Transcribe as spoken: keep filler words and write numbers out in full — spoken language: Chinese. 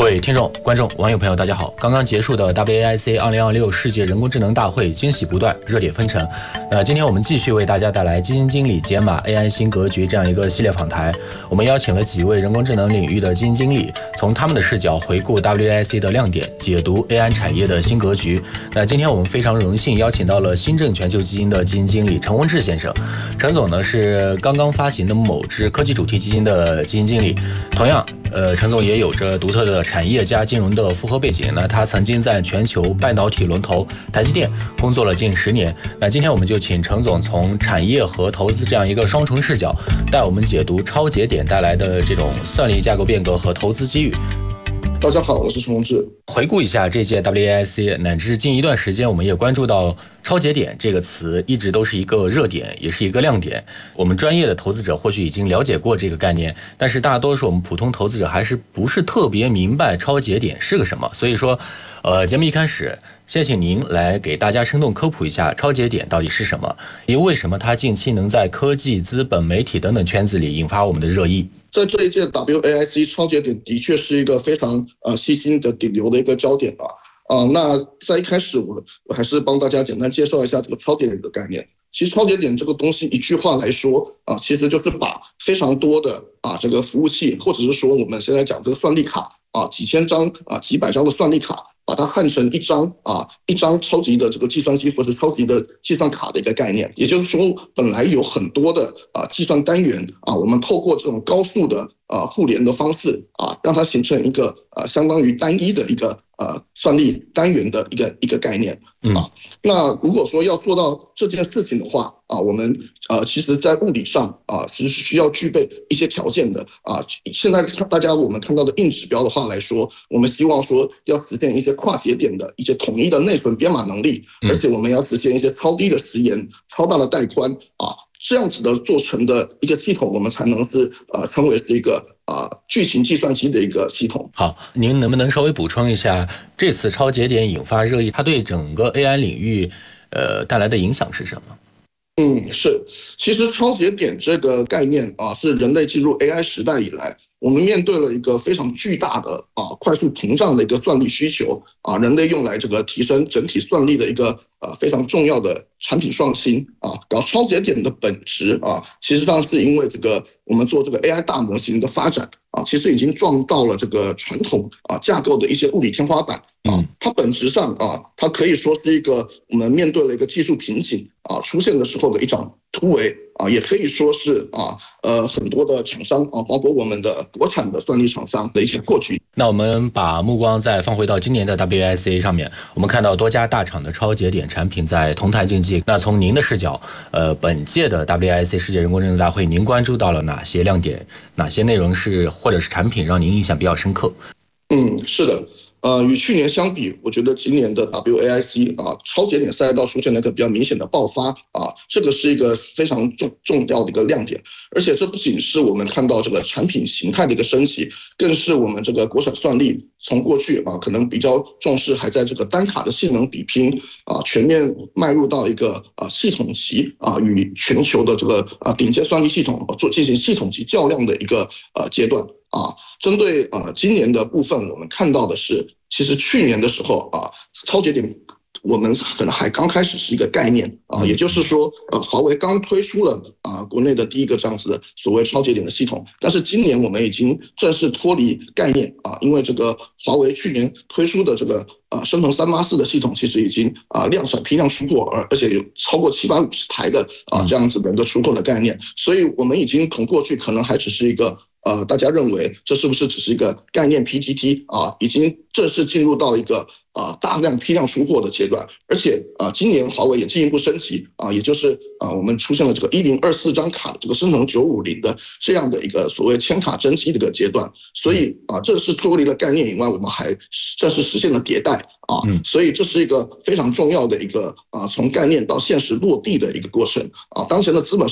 位听众、观众、网友朋友，大家好！刚刚结束的 W A I C 二零二六世界人工智能大会，惊喜不断，热点纷呈。那今天我们继续为大家带来基金经理解码 A I 新格局这样一个系列访谈。我们邀请了几位人工智能领域的基金经理，从他们的视角回顾 W A I C 的亮点，解读 A I 产业的新格局。那今天我们非常荣幸邀请到了新政全球基金的基金经理陈宏志先生。陈总呢是刚刚发行的某只科技主题基金的基金经理，同样。呃，陈总也有着独特的产业加金融的复合背景。那他曾经在全球半导体龙头台积电工作了近十年。那今天我们就请陈总从产业和投资这样一个双重视角，带我们解读超节点带来的这种算力架构变革和投资机遇。 大家好，我是陈宏志。 回顾一下这届 W A I C， 乃至近一段时间，我们也关注到超节点这个词一直都是一个热点，也是一个亮点。我们专业的投资者或许已经了解过这个概念，但是大多数我们普通投资者还是不是特别明白超节点是个什么。所以说，呃，节目一开始，先请您来给大家生动科普一下超节点到底是什么，以及为什么它近期能在科技、资本、媒体等等圈子里引发我们的热议。 在这一届 W A I C 超节点的确是一个非常呃细心的顶流的一个焦点吧。啊、呃，那在一开始我我还是帮大家简单介绍一下这个超节点的概念。其实超节点这个东西一句话来说啊、呃，其实就是把非常多的啊这个服务器，或者是说我们现在讲这个算力卡啊，几千张啊几百张的算力卡，把它焊成一张啊一张超级的这个计算机或者超级的计算卡的一个概念。也就是说，本来有很多的啊计算单元啊，我们透过这种高速的啊互联的方式啊，让它形成一个啊相当于单一的一个呃算力单元的一个一个概念啊。那如果说要做到这件事情的话啊，我们呃其实在物理上啊是需要具备一些条件的啊。现在大家我们看到的硬指标的话来说，我们希望说要实现一些跨节点的一些统一的内存编码能力，而且我们要实现一些超低的时延、超大的带宽啊。这样子的做成的一个系统，我们才能是呃称为是一个啊巨型计算机的一个系统。 好，您能不能稍微补充一下这次超节点引发热议，它对整个 A I 领域呃带来的影响是什么？ 嗯，是，其实超节点这个概念啊，是人类进入 A I 时代以来，我们面对了一个非常巨大的啊快速膨胀的一个算力需求啊，人类用来这个提升整体算力的一个呃非常重要的产品创新啊。搞超节点的本质啊，其实上是因为这个我们做这个 A I 大模型的发展啊，其实已经撞到了这个传统啊架构的一些物理天花板啊。它本质上啊，它可以说是一个我们面对了一个技术瓶颈啊出现的时候的一场突围啊，也可以说是啊呃很多的厂商啊，包括我们的国产的算力厂商的一些破局。 那我们把目光再放回到今年的 W A I C 上面，我们看到多家大厂的超节点产品在同台竞技。那从您的视角，呃，本届的 W A I C 世界人工智能大会，您关注到了哪些亮点？哪些内容是或者是产品让您印象比较深刻？ 嗯，是的。呃，与去年相比，我觉得今年的 W A I C 啊，超节点赛道出现了一个比较明显的爆发啊，这个是一个非常重重要的一个亮点。而且这不仅是我们看到这个产品形态的一个升级，更是我们这个国产算力从过去啊可能比较重视还在这个单卡的性能比拼啊，全面迈入到一个啊系统级啊与全球的这个啊顶尖算力系统做进行系统级较量的一个呃阶段。啊，针对呃今年的部分，我们看到的是，其实去年的时候啊，超节点我们可能还刚开始是一个概念啊，也就是说，呃，华为刚推出了啊国内的第一个这样子的所谓超节点的系统，但是今年我们已经正式脱离概念啊，因为这个华为去年推出的这个呃升腾三八四的系统，其实已经啊量产批量出货，而而且有超过七百五十台的啊这样子的一个出货的概念，所以我们已经从过去可能还只是一个。呃，大家认为这是不是只是一个概念 P T T 啊？已经正式进入到一个啊大量批量出货的阶段，而且啊，今年华为也进一步升级啊，也就是啊，我们出现了这个一零二四张卡这个升腾九五零的这样的一个所谓千卡真机的一个阶段，所以啊，这是脱离了概念以外，我们还正式实现了迭代啊，所以这是一个非常重要的一个啊从概念到现实落地的一个过程啊。当前的资本